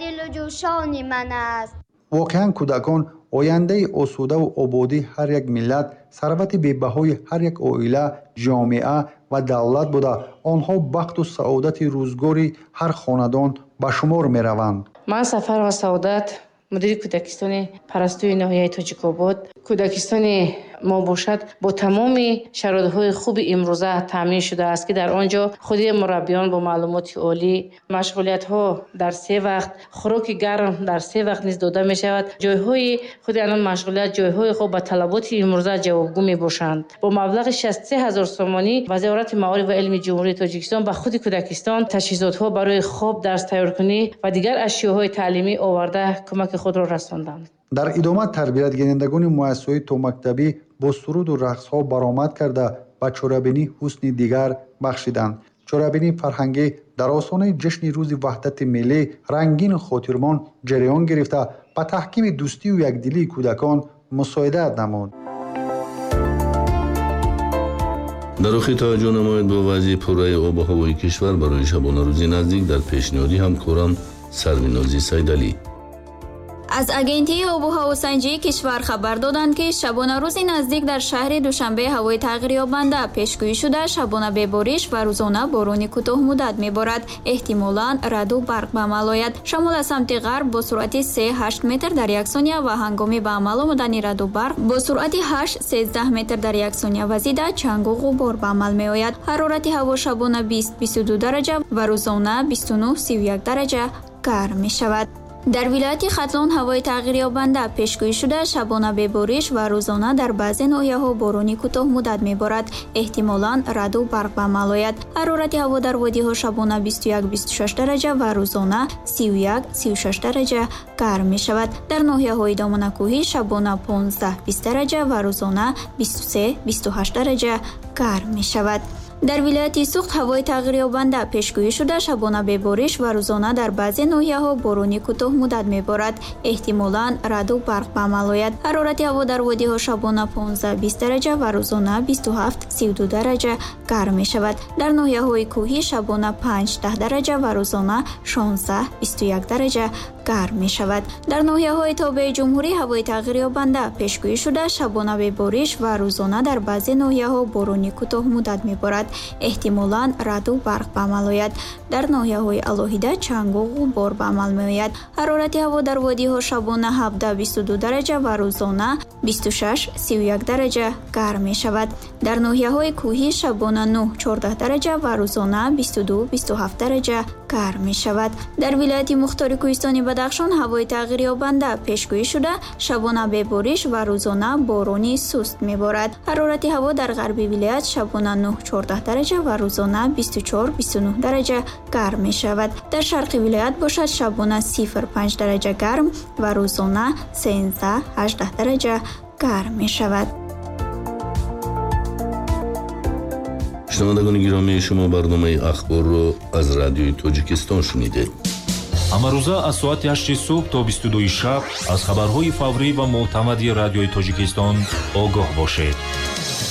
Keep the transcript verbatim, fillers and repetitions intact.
دل و جوشان من است. واقعا کودکان آینده آسوده و آبادی هر یک ملت، ثروت بی‌بهای هر یک عائله، جامعه و دولت بوده. آنها بخت و سعادت روزگاری هر خاندان به شمار می روند. من سفر و سعادت مدیر کودکستان پرستوی ناحیه تاجیک‌آباد. کودکستان ما باشد با تمام شرایط‌های خوب امروزه تامین شده است که در آنجا خودی مربیان با معلومات عالی، مشغولیت‌ها در سه وقت، خوراک گرم در سه وقت نیز داده می‌شود. جای‌های خودی الان مشغولیت جای‌های خوب با طلبات امروزه جوابگو می‌باشند. با مبلغ شصت و سه هزار سومانی وزارت معارف و علم جمهوری تاجیکستان به خود کودکستان تجهیزات‌ها برای خواب، درس تیارکنی و دیگر اشیاءهای تعلیمی آورده کمک خود را رساندند. در ادامه تربیت گیرندگان مؤسسه‌های تا مکتبی با سرود و رقص‌ها برآمد کرده به چورابینی حسن دیگر بخشیدند. چورابینی فرهنگی در آستانه جشن روز وحدت ملی رنگین خاطرمان جریان گرفته به تحکیم دوستی و یکدلی کودکان مساعدت نمود. در آخر توجه نماید با وضع پررأی آب و هوای کشور برای شبانه روزی نزدیک در پیشنهادی همکارم سرمینازی سیدعلی. از اگنتی آب و هواسنجی کشور خبر دادند که شبانه روزی نزدیک در شهر دوشنبه هوای تغییر یابنده پیشگویی شده شبانه ببارش و روزانه باران کوتاه مدت میبارد. احتمالاً رعد و برق به عمل آید. شمال از سمت غرب با سرعت سه تا هشت متر در یک ثانیه و هنگام به عمل آمدن رعد و برق با سرعت هشت تا سیزده متر در یک ثانیه و زیاده چنگ و غبار به عمل می آید. حرارت هوا شبانه بیست تا بیست و دو درجه و روزانه بیست و نه تا سی و یک درجه گرم می شود. در ولایت ختلان هوای تغییر یابنده پیشگویی شده شبانه ببارش و روزانه در بعضی ناحیه‌ها بارانی کوتاه مدت میبارد. احتمالاً رعد و برق به عمل آید. حرارت هوا در وادی‌ها شبانه بیست و یک تا بیست و شش درجه و روزانه سی و یک تا سی و شش درجه گرم می شود. در ناحیه‌های دامن کوهی شبانه پانزده تا بیست درجه و روزانه بیست و سه تا بیست و هشت درجه گرم می شود. در ولایت سوخت هوای تغییر یابنده پیشگویی شده شبانه ببارش و روزانه در بعضی ناحیه‌ها بارانی کوتاه مدت میبارد. احتمالاً رعد و برق به عمل آید. حرارت هوا در وادی‌ها شبانه پانزده تا بیست درجه و روزانه بیست و هفت تا سی و دو درجه گرم می شود. در ناحیه‌های کوهی شبانه پنج تا ده درجه و روزانه شانزده تا بیست و یک درجه گرم می شود. در ناحیه‌های تابع جمهوری هوای تغییر یابنده پیشگویی شده شبانه ببارش و روزانه در بعضی ناحیه‌ها بارانی کوتاه مدت میبارد. احتمالاً رعد و برق به عمل آید. در ناحیه‌های علاهیده چنگ و غبار به عمل می آید. حرارت هوا در وادی‌ها شبانه هفده تا بیست و دو درجه و روزانه بیست و شش تا سی و یک درجه گرم می شود. در ناحیه‌های کوهی شبانه نه تا چهارده درجه و روزانه بیست و دو تا بیست و هفت درجه گرم می شود. در ولایت مختار کوهستانی بدخشان هوای تغییر یابنده پیشگویی شده شبانه ببارش و روزانه بارانی سست می بارد. حرارت هوا در غربی ولایت شبانه نه تا چهارده درجه و روزانه بیست و چهار تا بیست و نه درجه گرم می شود. در شرق ولایت باشد شبانه صفر تا پنج درجه گرم و روزانه سیزده تا هجده درجه گرم می شود. شنوندگان گرامی شما برنامه اخبار رو از رادیوی تاجیکستان شنیدید. ҳама рӯза аз соати ҳашти субҳ то бисту дуи шаб аз хабарҳои фаврӣ ва мӯътамади радиои тоҷикистон огоҳ бошед.